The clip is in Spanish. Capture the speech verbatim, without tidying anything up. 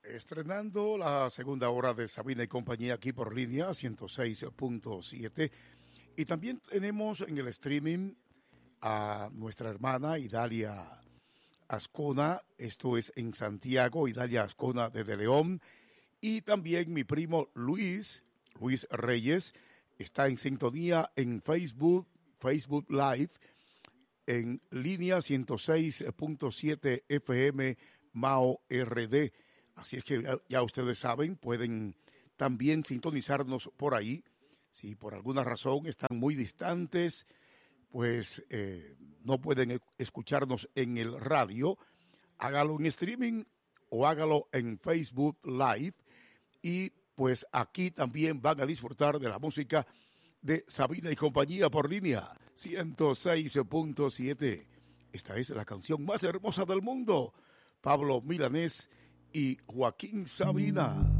Estrenando la segunda hora de Sabina y compañía aquí por línea ciento seis punto siete. Y también tenemos en el streaming a nuestra hermana Idalia Ascona, esto es en Santiago, Idalia Ascona desde León. Y también mi primo Luis, Luis Reyes, está en sintonía en Facebook, Facebook Live, en línea ciento seis punto siete F M Mao R D. Así es que ya, ya ustedes saben, pueden también sintonizarnos por ahí. Si por alguna razón están muy distantes, pues eh, no pueden escucharnos en el radio, hágalo en streaming o hágalo en Facebook Live. Y pues aquí también van a disfrutar de la música de Sabina y compañía por línea ciento seis punto siete. Esta es la canción más hermosa del mundo. Pablo Milanés y Joaquín Sabina.